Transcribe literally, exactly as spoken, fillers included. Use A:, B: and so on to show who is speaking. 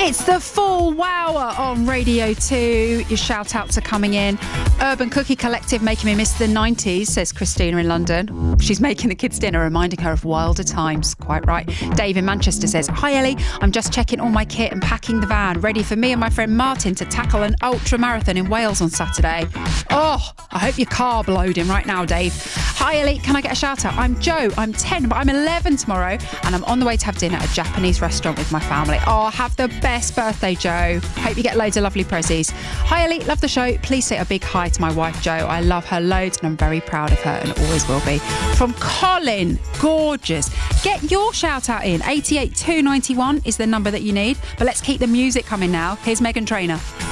A: It's the full wower on Radio two. Your shout outs are coming in. Urban Cookie Collective making me miss the nineties, says Christina in London. She's making the kids dinner, reminding her of wilder times. Quite right. Dave in Manchester says, hi Ellie, I'm just checking all my kit and packing the van, ready for me and my friend Martin to tackle an ultra marathon in Wales on Saturday. Oh, I hope you're carb loading right now, Dave. Hi Ellie, can I get a shout out? I'm Joe, I'm ten, but I'm eleven tomorrow and I'm on the way to have dinner at a Japanese restaurant with my family. Oh, have the best birthday, Joe. Hope you get loads of lovely prezzies. Hi Ellie, love the show. Please say a big hi to my wife Jo. I love her loads and I'm very proud of her and always will be. From Colin, gorgeous. Get your shout out in. eight eight two nine one is the number that you need. But let's keep the music coming now. Here's Meghan Trainor.